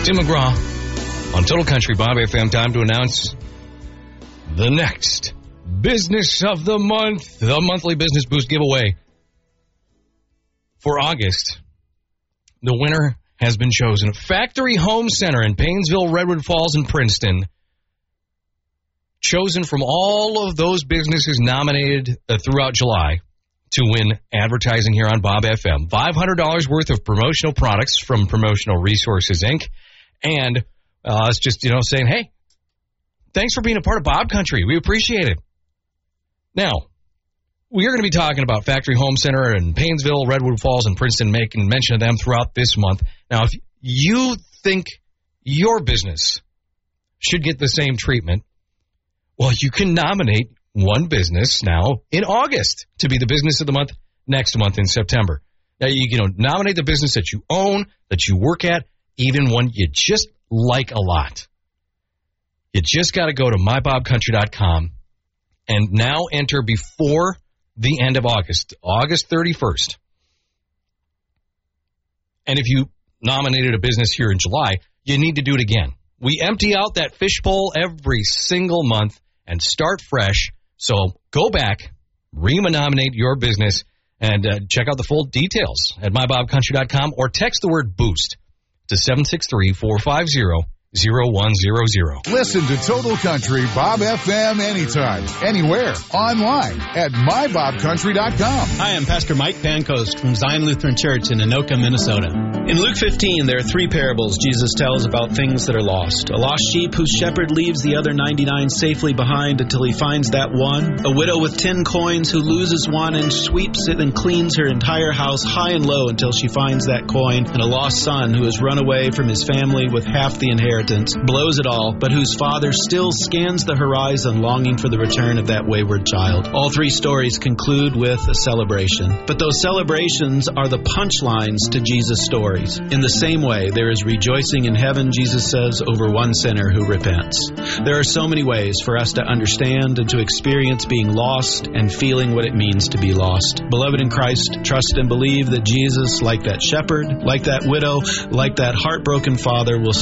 Tim McGraw on Total Country Bob FM. Time to announce the next Business of the Month, the monthly Business Boost giveaway for August. The winner has been chosen. Factory Home Center in Paynesville, Redwood Falls, and Princeton. Chosen from all of those businesses nominated throughout July to win advertising here on Bob FM. $500 worth of promotional products from Promotional Resources, Inc. And it's just, saying, hey, thanks for being a part of Bob Country. We appreciate it. Now, we are going to be talking about Factory Home Center in Paynesville, Redwood Falls, and Princeton, making mention of them throughout this month. Now, if you think your business should get the same treatment, well, you can nominate one business now in August to be the Business of the Month next month in September. Now, you can nominate the business that you own, that you work at, even one you just like a lot. You just got to go to mybobcountry.com and now enter before the end of August, August 31st. And if you nominated a business here in July, you need to do it again. We empty out that fishbowl every single month and start fresh. So go back, re-nominate your business, and check out the full details at mybobcountry.com or text the word BOOST to 763-450-0100. Listen to Total Country Bob FM anytime, anywhere, online at mybobcountry.com. Hi, I'm Pastor Mike Pancoast from Zion Lutheran Church in Anoka, Minnesota. In Luke 15, there are 3 parables Jesus tells about things that are lost. A lost sheep whose shepherd leaves the other 99 safely behind until he finds that one. A widow with 10 coins who loses one and sweeps it and cleans her entire house high and low until she finds that coin. And a lost son who has run away from his family with half the inheritance, blows it all, but whose father still scans the horizon longing for the return of that wayward child. All 3 stories conclude with a celebration. But those celebrations are the punchlines to Jesus' stories. In the same way, there is rejoicing in heaven, Jesus says, over one sinner who repents. There are so many ways for us to understand and to experience being lost and feeling what it means to be lost. Beloved in Christ, trust and believe that Jesus, like that shepherd, like that widow, like that heartbroken father, will